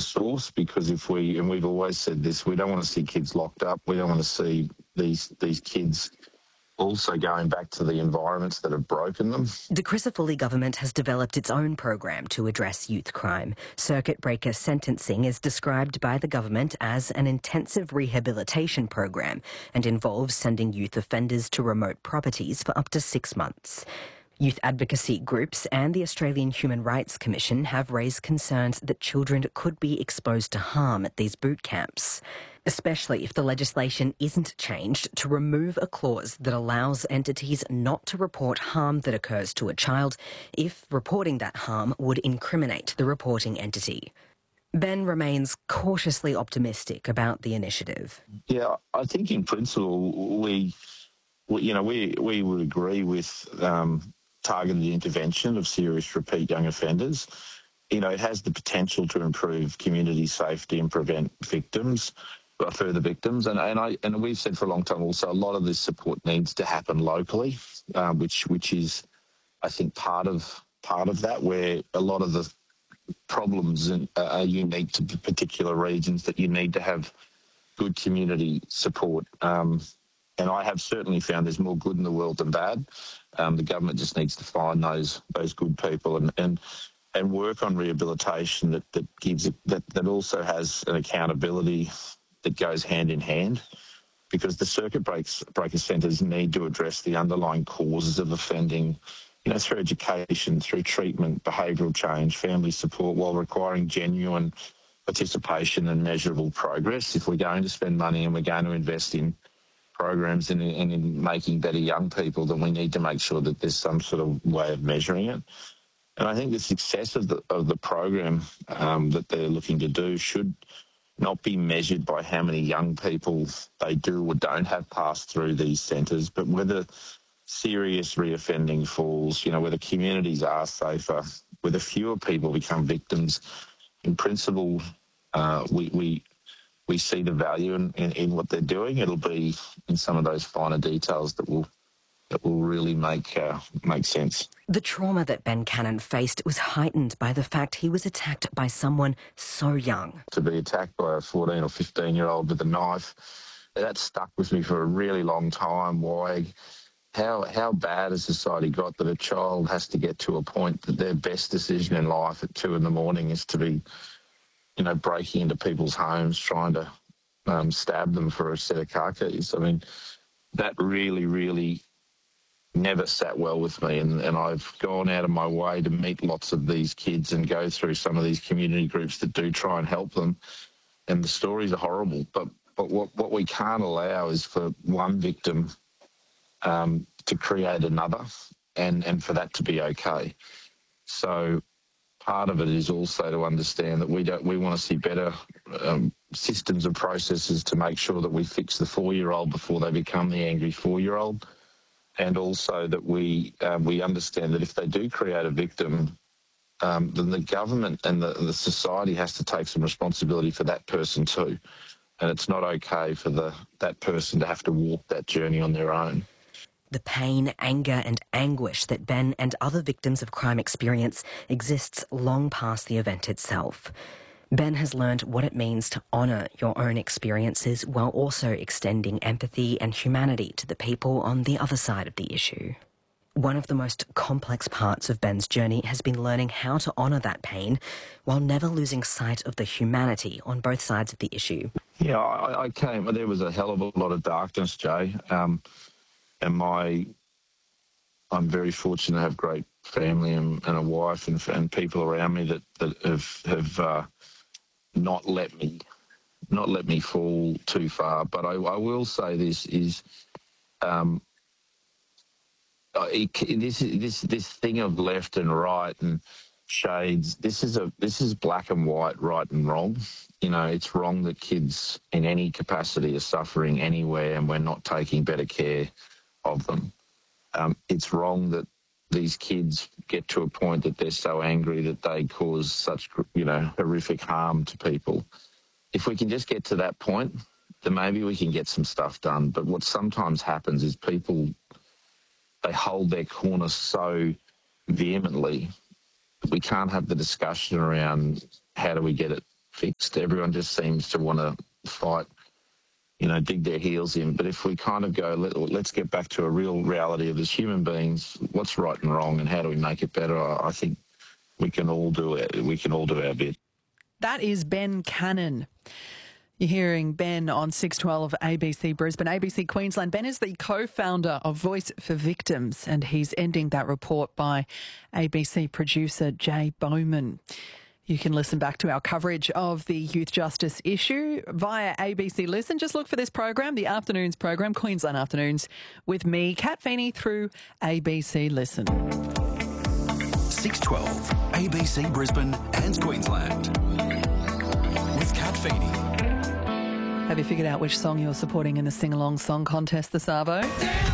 the source, because and we've always said this, we don't want to see kids locked up. We don't want to see these kids also going back to the environments that have broken them. The Crisafulli government has developed its own program to address youth crime. Circuit breaker sentencing is described by the government as an intensive rehabilitation program and involves sending youth offenders to remote properties for up to 6 months. Youth advocacy groups and the Australian Human Rights Commission have raised concerns that children could be exposed to harm at these boot camps, especially if the legislation isn't changed to remove a clause that allows entities not to report harm that occurs to a child if reporting that harm would incriminate the reporting entity. Ben remains cautiously optimistic about the initiative. Yeah, I think in principle we would agree with targeted intervention of serious repeat young offenders. It has the potential to improve community safety and prevent further victims. And we've said for a long time also a lot of this support needs to happen locally, which is, I think, part of that, where a lot of the problems are unique to particular regions, that you need to have good community support. And I have certainly found there's more good in the world than bad. The government just needs to find those good people and work on rehabilitation that also has an accountability that goes hand in hand, because the circuit breaker centres need to address the underlying causes of offending, through education, through treatment, behavioural change, family support, while requiring genuine participation and measurable progress. If we're going to spend money and we're going to invest in programs and in making better young people, then we need to make sure that there's some sort of way of measuring it. And I think the success of the program that they're looking to do should not be measured by how many young people they do or don't have passed through these centres, but whether serious reoffending falls, whether communities are safer, whether fewer people become victims. In principle, we see the value in what they're doing. It'll be in some of those finer details that will really make sense. The trauma that Ben Cannon faced was heightened by the fact he was attacked by someone so young. To be attacked by a 14 or 15-year-old with a knife, that stuck with me for a really long time. Why? How bad has society got that a child has to get to a point that their best decision in life at 2 a.m. is to be breaking into people's homes, trying to stab them for a set of car keys. I mean, that really, really never sat well with me. And I've gone out of my way to meet lots of these kids and go through some of these community groups that do try and help them. And the stories are horrible. But what we can't allow is for one victim to create another and for that to be okay. So part of it is also to understand that we want to see better systems and processes to make sure that we fix the 4-year-old before they become the angry 4-year-old, and also that we understand that if they do create a victim, then the government and the society has to take some responsibility for that person too, and it's not okay for that person to have to walk that journey on their own. The pain, anger and anguish that Ben and other victims of crime experience exists long past the event itself. Ben has learned what it means to honour your own experiences while also extending empathy and humanity to the people on the other side of the issue. One of the most complex parts of Ben's journey has been learning how to honour that pain while never losing sight of the humanity on both sides of the issue. Yeah, there was a hell of a lot of darkness, Jay. And I'm very fortunate to have great family and a wife and people around me that have not let me fall too far. But I will say this is this thing of left and right and shades. This is black and white, right and wrong. It's wrong that kids in any capacity are suffering anywhere, and we're not taking better care of them. It's wrong that these kids get to a point that they're so angry that they cause such, horrific harm to people. If we can just get to that point, then maybe we can get some stuff done. But what sometimes happens is people, they hold their corner so vehemently that we can't have the discussion around how do we get it fixed. Everyone just seems to want to fight, dig their heels in. But if we kind of go, let's get back to a real reality of as human beings, what's right and wrong and how do we make it better, I think we can all do it. We can all do our bit. That is Ben Cannon. You're hearing Ben on 612 ABC Brisbane, ABC Queensland. Ben is the co-founder of Voice for Victims, and he's ending that report by ABC producer Jay Bowman. You can listen back to our coverage of the youth justice issue via ABC Listen. Just look for this program, the Afternoons program, Queensland Afternoons, with me, Kat Feeney, through ABC Listen. 612 ABC Brisbane and Queensland with Kat Feeney. Have you figured out which song you're supporting in the Sing Along Song Contest this arvo?